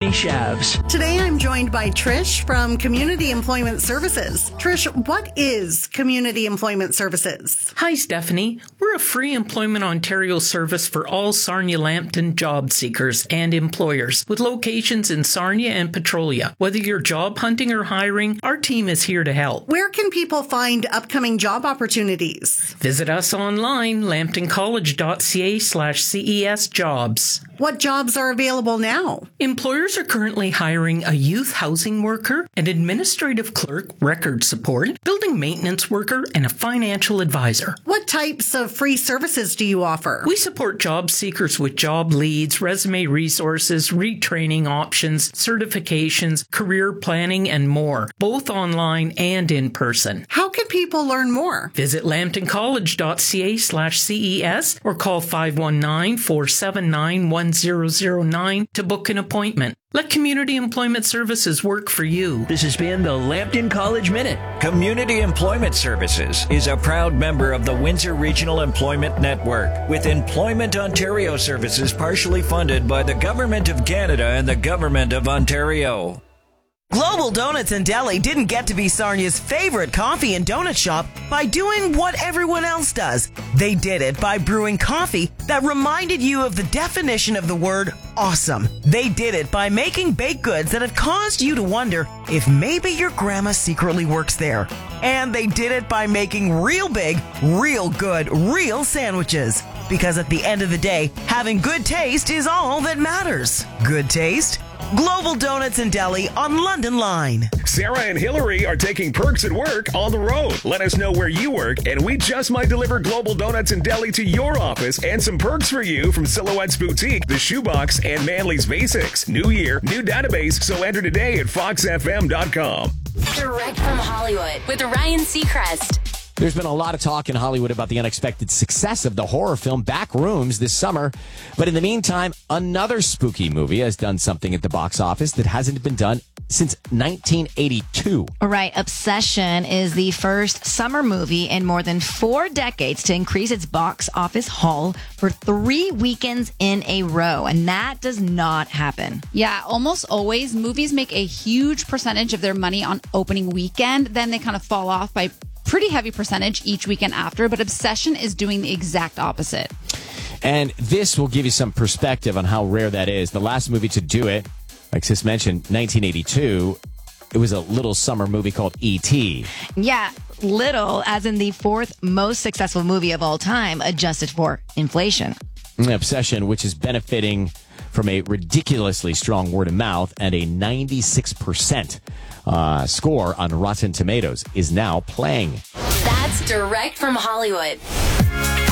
Stephanie Shavs. Today I'm joined by Trish from Community Employment Services. Trish, what is Community Employment Services? Hi, Stephanie. We're a free Employment Ontario service for all Sarnia-Lambton job seekers and employers with locations in Sarnia and Petrolia. Whether you're job hunting or hiring, our team is here to help. Where can people find upcoming job opportunities? Visit us online, lambtoncollege.ca/CES jobs. What jobs are available now? Employers are currently hiring a youth housing worker, an administrative clerk, record support, building maintenance worker, and a financial advisor. What types of free services do you offer? We support job seekers with job leads, resume resources, retraining options, certifications, career planning, and more, both online and in person. How can people learn more? Visit lambtoncollege.ca/CES or call 519-479-1009 to book an appointment. Let Community Employment Services work for you. This has been the Lambton College Minute. Community Employment Services is a proud member of the Windsor Regional Employment Network, with Employment Ontario services partially funded by the Government of Canada and the Government of Ontario. Global Donuts and Deli didn't get to be Sarnia's favorite coffee and donut shop by doing what everyone else does. They did it by brewing coffee that reminded you of the definition of the word awesome. They did it by making baked goods that have caused you to wonder if maybe your grandma secretly works there. And they did it by making real big, real good, real sandwiches. Because at the end of the day, having good taste is all that matters. Good taste? Global Donuts and Deli on London Line. Sarah and Hillary are taking Perks at Work on the road. Let us know where you work, and we just might deliver Global Donuts and Deli to your office and some perks for you from Silhouette's Boutique, The Shoebox, and Manly's Basics. New year, new database, so enter today at foxfm.com. Direct from Hollywood with Ryan Seacrest. There's been a lot of talk in Hollywood about the unexpected success of the horror film Backrooms this summer. But in the meantime, another spooky movie has done something at the box office that hasn't been done since 1982. Right. Obsession is the first summer movie in more than 4 decades to increase its box office haul for 3 weekends in a row. And that does not happen. Yeah, almost always movies make a huge percentage of their money on opening weekend. Then they kind of fall off by pretty heavy percentage each weekend after, but Obsession is doing the exact opposite. And this will give you some perspective on how rare that is. The last movie to do it, like Sis mentioned, 1982, it was a little summer movie called E.T. Yeah, little, as in the 4th most successful movie of all time, adjusted for inflation. Obsession, which is benefiting from a ridiculously strong word of mouth and a 96% score on Rotten Tomatoes, is now playing. That's direct from Hollywood.